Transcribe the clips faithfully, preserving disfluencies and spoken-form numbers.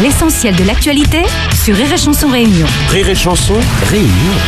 l'essentiel de l'actualité sur Rire et Chanson Réunion. Rire et Chanson Réunion.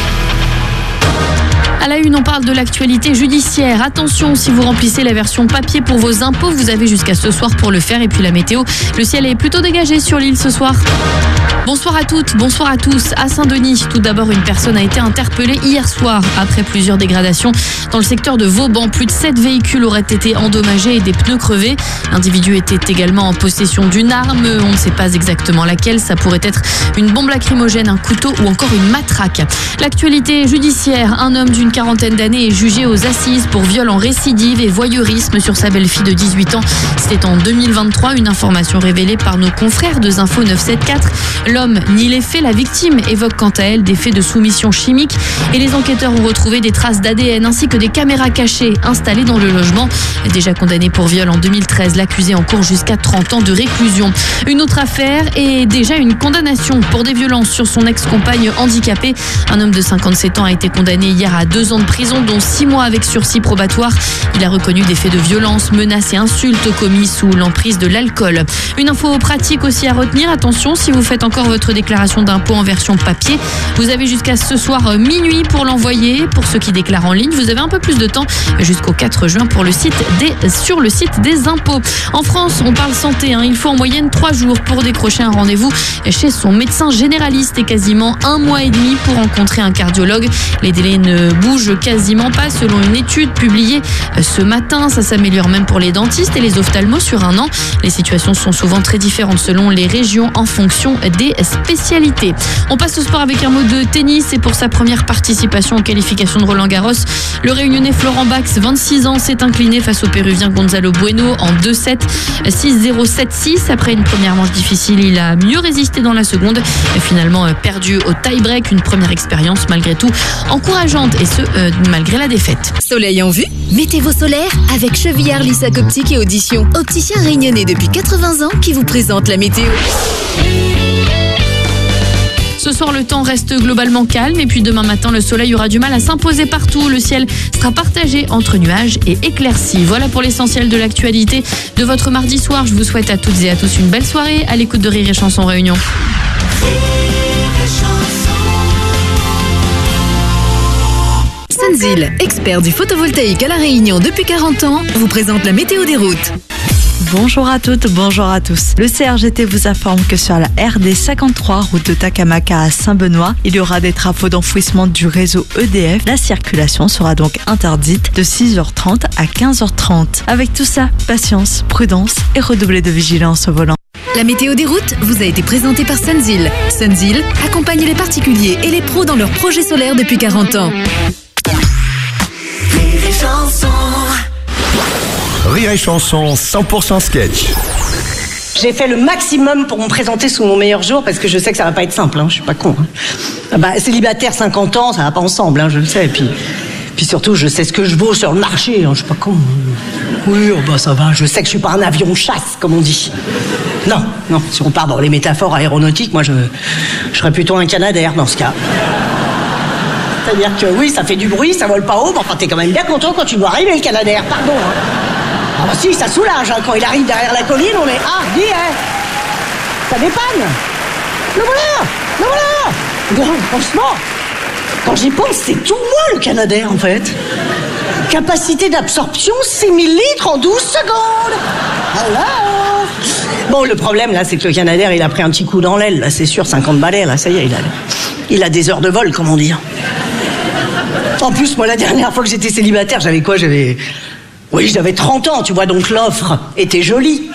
À la une, on parle de l'actualité judiciaire. Attention, si vous remplissez la version papier pour vos impôts, vous avez jusqu'à ce soir pour le faire. Et puis la météo, le ciel est plutôt dégagé sur l'île ce soir. Bonsoir à toutes, bonsoir à tous. À Saint-Denis, tout d'abord, une personne a été interpellée hier soir après plusieurs dégradations. Dans le secteur de Vauban, plus de sept véhicules auraient été endommagés et des pneus crevés. L'individu était également en possession d'une arme. On ne sait pas exactement laquelle. Ça pourrait être une bombe lacrymogène, un couteau ou encore une matraque. L'actualité judiciaire, un homme d'une quarantaine d'années est jugé aux assises pour viol en récidive et voyeurisme sur sa belle-fille de dix-huit ans. C'était en deux mille vingt-trois, une information révélée par nos confrères de Zinfo neuf cent soixante-quatorze. L'homme nie les faits, la victime évoque quant à elle des faits de soumission chimique et les enquêteurs ont retrouvé des traces d'A D N ainsi que des caméras cachées installées dans le logement. Déjà condamné pour viol en deux mille treize, l'accusé encourt jusqu'à trente ans de réclusion. Une autre affaire et déjà une condamnation pour des violences sur son ex-compagne handicapée. Un homme de cinquante-sept ans a été condamné hier à deux ans de prison, dont six mois avec sursis probatoire. Il a reconnu des faits de violence, menaces et insultes commis sous l'emprise de l'alcool. Une info pratique aussi à retenir. Attention, si vous faites encore votre déclaration d'impôt en version papier, vous avez jusqu'à ce soir minuit pour l'envoyer. Pour ceux qui déclarent en ligne, vous avez un peu plus de temps, jusqu'au quatre juin pour le site des, sur le site des impôts. En France, on parle santé. Hein. Il faut en moyenne trois jours pour décrocher un rendez-vous chez son médecin généraliste et quasiment un mois et demi pour rencontrer un cardiologue. Les délais ne bougent quasiment pas selon une étude publiée ce matin. Ça s'améliore même pour les dentistes et les ophtalmos sur un an. Les situations sont souvent très différentes selon les régions en fonction des spécialités. On passe au sport avec un mot de tennis et pour sa première participation aux qualifications de Roland-Garros, le Réunionnais Florent Bax, vingt-six ans, s'est incliné face au Péruvien Gonzalo Bueno en deux sept, six zéro sept six. Après une première manche difficile, il a mieux résisté dans la seconde et finalement perdu au tie-break. Une première expérience malgré tout encourageante et ce euh, malgré la défaite. Soleil en vue? Mettez vos solaires avec Chevillard Lissac Optique et Audition. Opticien réunionnais depuis quatre-vingts ans qui vous présente la météo. Ce soir, le temps reste globalement calme et puis demain matin, le soleil aura du mal à s'imposer partout. Le ciel sera partagé entre nuages et éclaircies. Voilà pour l'essentiel de l'actualité de votre mardi soir. Je vous souhaite à toutes et à tous une belle soirée à l'écoute de Rire et Chanson Réunion. Sunzil, expert du photovoltaïque à La Réunion depuis quarante ans, vous présente la météo des routes. Bonjour à toutes, bonjour à tous. Le C R G T vous informe que sur la R D cinquante-trois, route de Takamaka à Saint-Benoît, il y aura des travaux d'enfouissement du réseau E D F. La circulation sera donc interdite de six heures trente à quinze heures trente. Avec tout ça, patience, prudence et redoubler de vigilance au volant. La météo des routes vous a été présentée par Sunzil. Sunzil accompagne les particuliers et les pros dans leurs projets solaires depuis quarante ans. Rire et Chanson. Rire et Chanson cent pour cent sketch. J'ai fait le maximum pour me présenter sous mon meilleur jour parce que je sais que ça va pas être simple, hein, je suis pas con. Hein. Bah, célibataire cinquante ans, ça va pas ensemble, hein, je le sais. Et puis, puis surtout, je sais ce que je vaux sur le marché, hein, je suis pas con. Oui, oh bah ça va, je sais que je suis pas un avion chasse, comme on dit. Non, non, si on part dans les métaphores aéronautiques, moi je, je serais plutôt un Canadair dans ce cas. C'est-à-dire que oui, ça fait du bruit, ça vole pas haut, mais enfin t'es quand même bien content quand tu dois arriver le Canadair, pardon. Hein. Ah bah si, ça soulage, hein. Quand il arrive derrière la colline, on est... Ah, dis, hein. Ça dépanne. Le voilà, le voilà. Non, franchement, quand j'y pense, c'est tout moi le Canadair en fait. Capacité d'absorption, six mille litres en douze secondes. Hello. Bon, le problème là, c'est que le Canadair, il a pris un petit coup dans l'aile, là, c'est sûr, cinquante balais, là, ça y est, il a, il a des heures de vol, comme on dit. En plus, moi, la dernière fois que j'étais célibataire, j'avais quoi? J'avais... Oui, j'avais trente ans, tu vois, donc l'offre était jolie.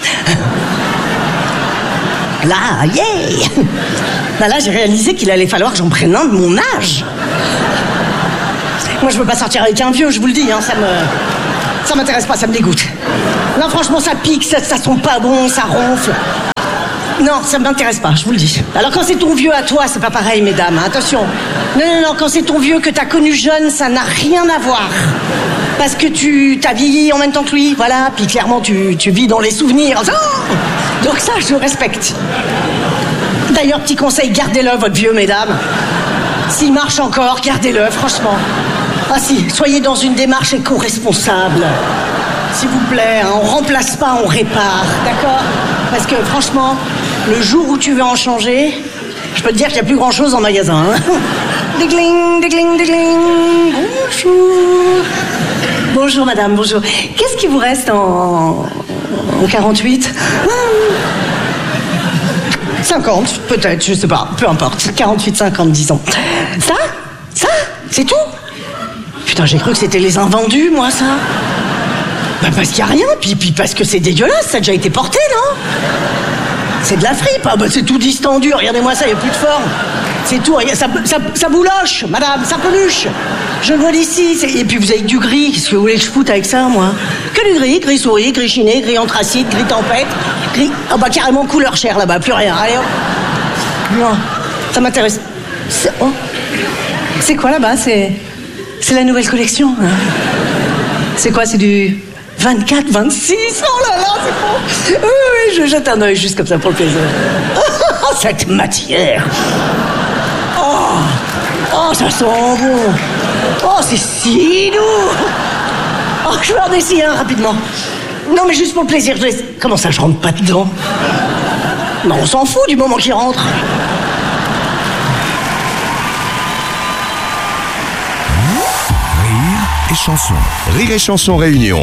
Là, yeah. Là, là, j'ai réalisé qu'il allait falloir que j'en prenne un de mon âge. Moi, je veux pas sortir avec un vieux, je vous le dis, hein, ça me... Ça m'intéresse pas, ça me dégoûte. Non, franchement, ça pique, ça, ça sent pas bon, ça ronfle. Non, ça m'intéresse pas, je vous le dis. Alors quand c'est ton vieux à toi, c'est pas pareil, mesdames, hein, attention. Non, non, non, quand c'est ton vieux que t'as connu jeune, ça n'a rien à voir. Parce que tu t'as vieilli en même temps que lui, voilà, puis clairement, tu, tu vis dans les souvenirs. Oh, donc ça, je respecte. D'ailleurs, petit conseil, gardez-le, votre vieux, mesdames. S'il marche encore, gardez-le, franchement. Ah si, soyez dans une démarche éco-responsable. S'il vous plaît, hein, on remplace pas, on répare, d'accord? Parce que franchement, Le jour où tu veux en changer, je peux te dire qu'il n'y a plus grand-chose en magasin. Hein. Dégling, dégling, dégling. Bonjour. Bonjour, madame, bonjour. Qu'est-ce qui vous reste en, en quarante-huit? cinquante, peut-être, je sais pas, peu importe. quarante-huit, cinquante, disons. Ça? Ça? C'est tout? Putain, j'ai cru que c'était les invendus, moi, ça. Bah, parce qu'il y a rien, puis, puis parce que c'est dégueulasse, ça a déjà été porté, non? C'est de la fripe, ah bah c'est tout distendu, regardez-moi ça, il n'y a plus de forme. C'est tout, ça, ça, ça bouloche, madame, ça peluche. Je le vois d'ici, et puis vous avez du gris, qu'est-ce que vous voulez que je foute avec ça, moi? Que du gris, gris souris, gris chiné, gris anthracite, gris tempête, gris... Ah bah carrément couleur chair là-bas, plus rien, allez hop. Non, ça m'intéresse. C'est oh. C'est quoi là-bas? C'est... C'est la nouvelle collection, hein. C'est quoi, c'est du... vingt-quatre, vingt-six, oh là là, c'est bon. Oui, oui, je jette un œil juste comme ça pour le plaisir. Oh, cette matière. Oh, oh, ça sent bon. Oh, c'est si doux. Oh, je vais en essayer un rapidement. Non, mais juste pour le plaisir. Je laisse... Comment ça, je rentre pas dedans? Non, on s'en fout du moment qu'il rentre. Rire et chanson. Rire et chanson réunion.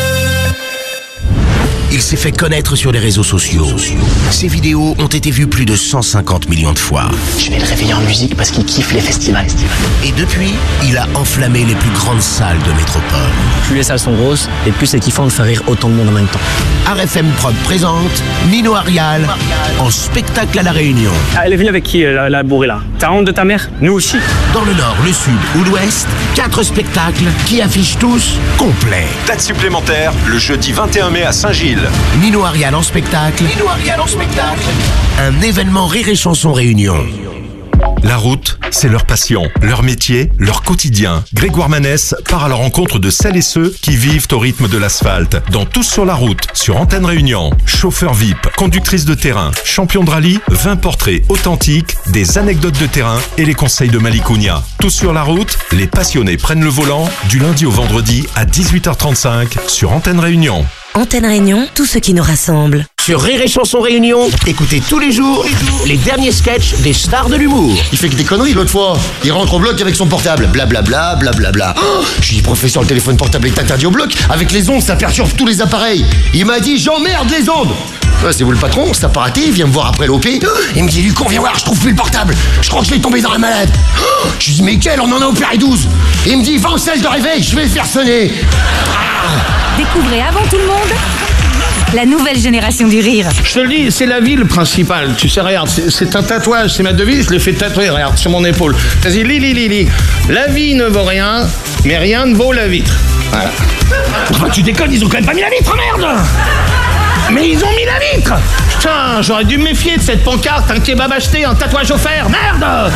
Il s'est fait connaître sur les réseaux sociaux. Ses vidéos ont été vues plus de cent cinquante millions de fois. Je vais le réveiller en musique parce qu'il kiffe les festivals. Et depuis, il a enflammé les plus grandes salles de métropole. Plus les salles sont grosses, et plus c'est kiffant de faire rire autant de monde en même temps. R F M Prod présente Nino Arial en spectacle à La Réunion. Ah, elle est venue avec qui, la, la bourrée là? T'as honte de ta mère? Nous aussi. Dans le nord, le sud ou l'ouest, quatre spectacles qui affichent tous complet. Date supplémentaire, le jeudi vingt et un mai à Saint-Gilles. Nino Arial en spectacle. Nino Arial en spectacle. Un événement Rire et Chanson Réunion. La route, c'est leur passion, leur métier, leur quotidien. Grégoire Manès part à la rencontre de celles et ceux qui vivent au rythme de l'asphalte. Dans Tous sur la route, sur Antenne Réunion. Chauffeur V I P, conductrice de terrain, champion de rallye, vingt portraits authentiques, des anecdotes de terrain et les conseils de Malikounia. Tous sur la route, les passionnés prennent le volant du lundi au vendredi à dix-huit heures trente-cinq sur Antenne Réunion. Antenne Réunion, tout ce qui nous rassemble. Sur Rire et Chanson Réunion, écoutez tous les jours les derniers sketchs des stars de l'humour. Il fait que des conneries l'autre fois. Il rentre au bloc avec son portable. Blablabla, blablabla. Oh, je lui dis, professeur, le téléphone portable est interdit au bloc. Avec les ondes, ça perturbe tous les appareils. Il m'a dit, j'emmerde les ondes. Ouais, c'est vous le patron, c'est pas raté, il vient me voir après l'O P. Il me dit, Lucon, viens voir, je trouve plus le portable. Je crois que je l'ai tombé dans la malade. Oh, je lui dis, mais quel, on en a opéré douze. Il me dit, va au sel de réveil, je vais le faire sonner. Ah. Découvrez avant tout le monde la nouvelle génération du rire. Je te le dis, c'est la ville principale. Tu sais, regarde, c'est, c'est un tatouage, c'est ma devise, je l'ai fait tatouer, regarde, sur mon épaule. T'as dit, li, li, li, li. La vie ne vaut rien, mais rien ne vaut la vitre. Voilà. Enfin, tu déconnes, ils ont quand même pas mis la vitre, merde! Mais ils ont mis la vitre! Putain, j'aurais dû me méfier de cette pancarte, un kebab acheté, un tatouage offert, merde!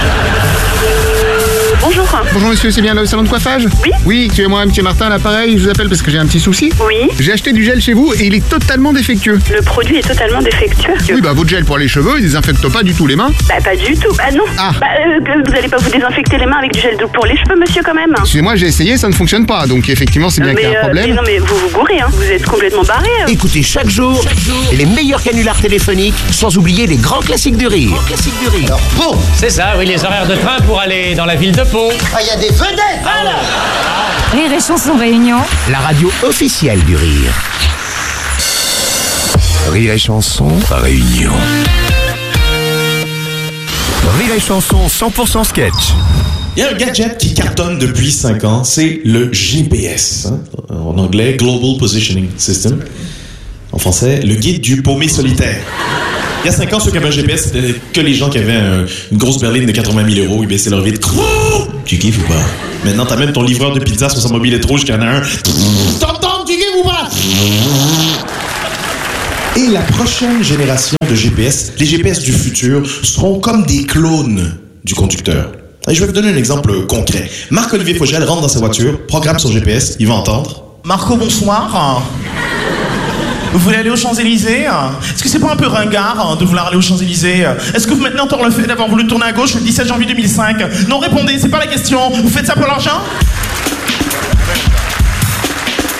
Bonjour. Bonjour monsieur, c'est bien là au salon de coiffage? Oui. Oui, excusez-moi, monsieur Martin, à l'appareil, je vous appelle parce que j'ai un petit souci. Oui. J'ai acheté du gel chez vous et il est totalement défectueux. Le produit est totalement défectueux? Oui, bah votre gel pour les cheveux, il désinfecte pas du tout les mains? Bah pas du tout, ah non. Ah. Bah euh, vous allez pas vous désinfecter les mains avec du gel pour les cheveux, monsieur, quand même? Excusez-moi, j'ai essayé, ça ne fonctionne pas, donc effectivement c'est bien mais, qu'il y a un euh, problème. Mais non mais vous vous gourrez, hein, vous êtes complètement barré. Hein. Écoutez chaque jour, chaque jour les meilleurs canulars téléphoniques, sans oublier les grands classiques du rire. Grands classiques du rire. Alors, Pau. C'est ça, oui, les horaires de train pour aller dans la ville de Pau. Ah, il y a des vedettes. Voilà. Rire et Chanson Réunion. La radio officielle du rire. Rire et chanson Réunion. Rire et chanson cent pour cent sketch. Il y a un gadget qui cartonne depuis cinq ans, c'est le G P S. Hein? En anglais, Global Positioning System. En français, le guide du paumé solitaire. Il y a cinq ans, ceux qui avaient un G P S, c'était que les gens qui avaient un, une grosse berline de quatre-vingt mille euros. Ils baissaient leur vitre. Tu kiffes ou pas? Maintenant, t'as même ton livreur de pizza sur sa mobilette rouge qui en a un. T'entends, tu kiffes ou pas? Et la prochaine génération de G P S, les G P S du futur, seront comme des clones du conducteur. Et je vais vous donner un exemple concret. Marc-Olivier Fogel rentre dans sa voiture, programme son G P S, il va entendre. Marco, bonsoir. Vous voulez aller aux Champs-Élysées? Est-ce que c'est pas un peu ringard de vouloir aller aux Champs-Élysées? Est-ce que vous maintenant encore le fait d'avoir voulu tourner à gauche le dix-sept janvier deux mille cinq? Non, répondez, c'est pas la question. Vous faites ça pour l'argent?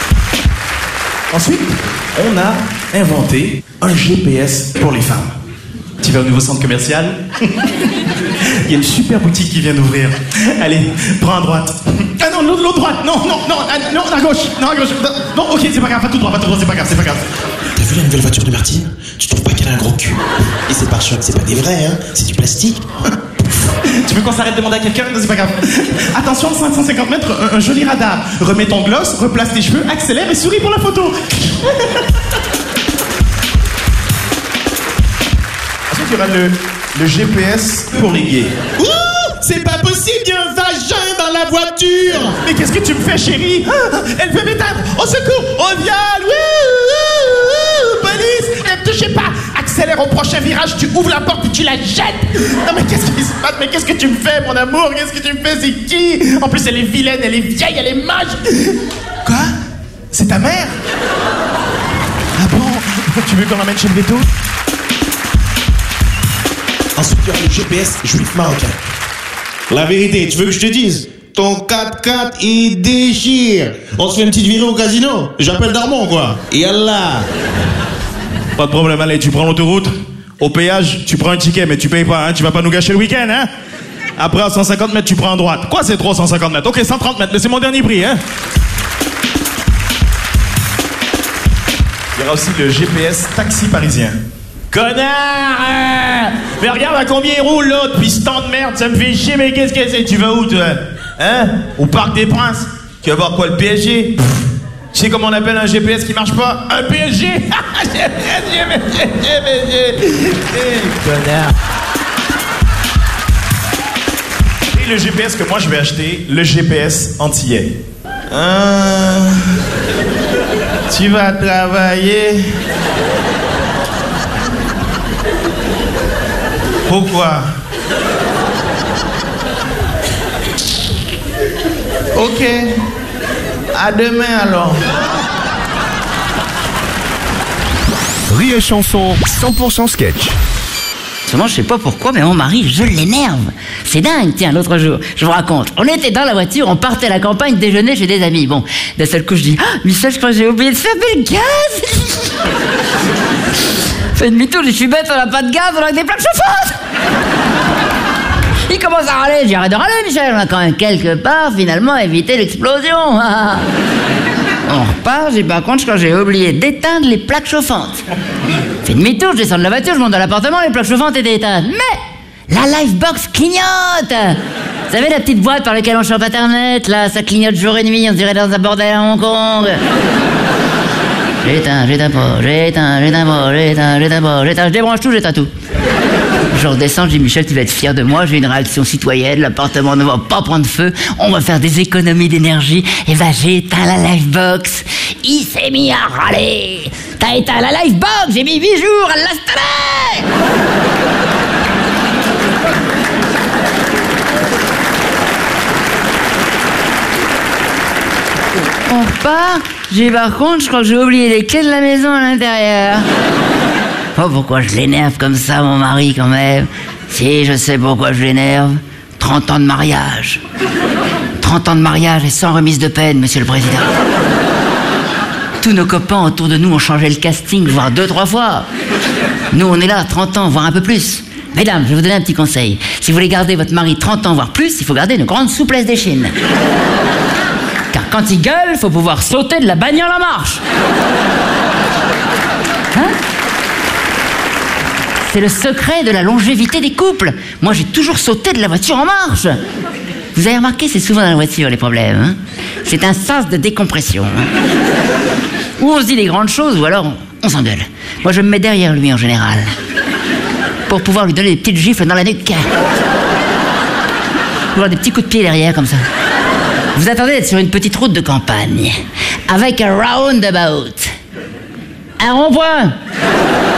Ensuite, on a inventé un G P S pour les femmes. Tu vas au nouveau centre commercial? Il y a une super boutique qui vient d'ouvrir. Allez, prends à droite. Ah non, l'autre l'autre droite. Non, non, non, ah, non, à gauche. Non, à gauche. Non, ok, c'est pas grave, pas tout droit, pas tout droit, c'est pas grave, c'est pas grave. T'as vu la nouvelle voiture de Martine? Tu trouves pas qu'elle a un gros cul? Et ces pare-chocs, c'est pas des vrais, hein? C'est du plastique. Tu veux qu'on s'arrête de demander à quelqu'un? Non, c'est pas grave. Attention, cinq cent cinquante mètres, un, un joli radar. Remets ton gloss, replace tes cheveux, accélère et souris pour la photo. Ensuite, il y aura le, le G P S pour les gays. Ouh! C'est pas possible, il y a un vagin dans la voiture! Mais qu'est-ce que tu me fais, chérie? Ah, elle veut m'éteindre! Au secours! Au viol! Wouh! Police! Ne me touchez pas! Accélère au prochain virage, tu ouvres la porte et tu la jettes! Non mais qu'est-ce qui se passe? Mais qu'est-ce que tu me fais, mon amour? Qu'est-ce que tu me fais? C'est qui? En plus, elle est vilaine, elle est vieille, elle est moche! Quoi? C'est ta mère? Ah bon? Tu veux qu'on l'emmène chez le veto? Ensuite, il y aura le G P S juif marocain. La vérité, tu veux que je te dise? Ton quatre-quatre, il déchire. On se fait une petite virée au casino. J'appelle Darmon, quoi. Et Yallah. Pas de problème, allez, tu prends l'autoroute. Au péage, tu prends un ticket, mais tu payes pas, hein. Tu vas pas nous gâcher le week-end, hein. Après, à cent cinquante mètres, tu prends à droite. Quoi, c'est trop, cent cinquante mètres? Ok, cent trente mètres, mais c'est mon dernier prix, hein. Il y aura aussi le G P S taxi parisien. Connard! Mais regarde à combien il roule l'autre, puis ce temps de merde, ça me fait chier, mais qu'est-ce que c'est? Tu vas où, toi? Hein? Au Parc des Princes? Tu vas voir quoi, le P S G? Tu sais comment on appelle un G P S qui marche pas? Un P S G! Connard! Et le G P S que moi je vais acheter, le G P S antillais. Ah, tu vas travailler... Pourquoi? Ok. À demain alors. Rire et chanson cent pour cent sketch. Souvent, je sais pas pourquoi, mais mon mari, je l'énerve. C'est dingue, tiens, l'autre jour, je vous raconte. On était dans la voiture, on partait à la campagne déjeuner chez des amis. Bon, d'un seul coup, je dis, ah, Michel, je crois que j'ai oublié de fermer le gaz. Fait demi-tour, je suis bête, on n'a pas de gaz, on a que des plaques chauffantes. Il commence à râler, j'ai arrête de râler, Michel, on a quand même quelque part, finalement, évité l'explosion. On repart, j'ai par contre, quand j'ai oublié d'éteindre les plaques chauffantes. Fait demi-tour, je descends de la voiture, je monte dans l'appartement, les plaques chauffantes étaient éteintes. Mais la Livebox clignote. Vous savez, la petite boîte par laquelle on chope Internet, là, ça clignote jour et nuit, on dirait dans un bordel à Hong Kong. J'éteins, j'éteins pas, j'éteins, j'éteins pas, j'éteins, j'éteins pas, j'éteins, je débranche tout, j'éteins tout. Je redescends, je dis, Michel, tu vas être fier de moi, j'ai une réaction citoyenne, l'appartement ne va pas prendre feu, on va faire des économies d'énergie, et ben j'ai éteint la Livebox. Il s'est mis à râler. T'as éteint la Livebox, j'ai mis huit jours à l'installer. On repart, j'ai par contre, je crois que j'ai oublié les clés de la maison à l'intérieur. Oh, pourquoi je l'énerve comme ça, mon mari, quand même? Si, je sais pourquoi je l'énerve. trente ans de mariage. trente ans de mariage et sans remise de peine, monsieur le président. Tous nos copains autour de nous ont changé le casting, voire deux, trois fois. Nous, on est là, trente ans, voire un peu plus. Mesdames, je vais vous donner un petit conseil. Si vous voulez garder votre mari trente ans, voire plus, il faut garder une grande souplesse d'échine. Car quand il gueule, il faut pouvoir sauter de la bagnole en marche. Hein? C'est le secret de la longévité des couples. Moi, j'ai toujours sauté de la voiture en marche. Vous avez remarqué, c'est souvent dans la voiture, les problèmes. Hein? C'est un sas de décompression. Hein? Ou on se dit des grandes choses, ou alors on s'engueule. Moi, je me mets derrière lui, en général. Pour pouvoir lui donner des petites gifles dans la nuque. Ou des petits coups de pied derrière, comme ça. Vous attendez d'être sur une petite route de campagne. Avec un roundabout. Un rond-point.